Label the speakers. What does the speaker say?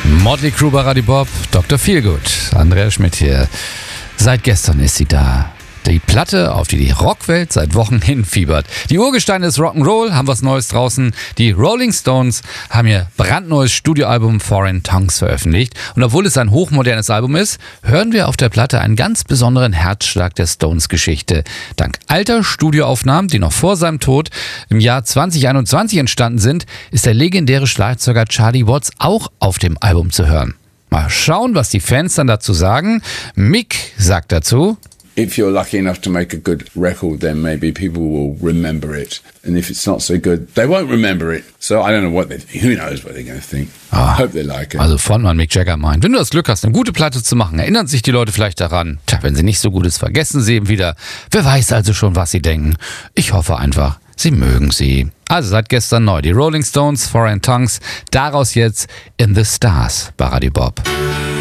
Speaker 1: Motley Crue bei Radio Bob, Dr. Feelgood, Andrea Schmidt hier. Seit gestern ist sie da. Die Platte, auf die die Rockwelt seit Wochen hinfiebert. Die Urgesteine des Rock'n'Roll haben was Neues draußen. Die Rolling Stones haben ihr brandneues Studioalbum Foreign Tongues veröffentlicht. Und obwohl es ein hochmodernes Album ist, hören wir auf der Platte einen ganz besonderen Herzschlag der Stones-Geschichte. Dank alter Studioaufnahmen, die noch vor seinem Tod im Jahr 2021 entstanden sind, ist der legendäre Schlagzeuger Charlie Watts auch auf dem Album zu hören. Mal schauen, was die Fans dann dazu sagen. Mick sagt dazu:
Speaker 2: If you're lucky enough to make a good record, then maybe people will remember it. And if it's not so good, they won't remember it. So I don't know what who knows what they're going to think. I hope they like it.
Speaker 1: Also Frontmann Mick Jagger meint, wenn du das Glück hast, eine gute Platte zu machen, erinnern sich die Leute vielleicht daran. Tja, wenn sie nicht so gut ist, vergessen sie eben wieder. Wer weiß also schon, was sie denken. Ich hoffe einfach, sie mögen sie. Also seit gestern neu, die Rolling Stones, Foreign Tongues, daraus jetzt In the Stars bei Radio Bob.